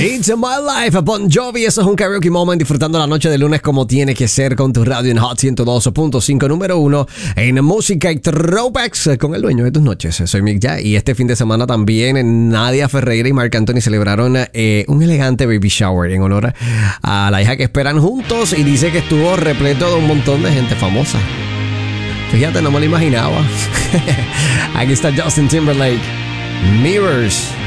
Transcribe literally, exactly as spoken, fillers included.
It's My Life, Bon Jovi, eso es un karaoke moment, disfrutando la noche de lunes como tiene que ser con tu radio en Hot ciento dos punto cinco, número uno en música y throwbacks con el dueño de tus noches. Soy Mick Ya y este fin de semana también Nadia Ferreira y Marc Anthony celebraron eh, un elegante baby shower en honor a la hija que esperan juntos y dice que estuvo repleto de un montón de gente famosa. Fíjate, no me lo imaginaba. Aquí está Justin Timberlake, Mirrors.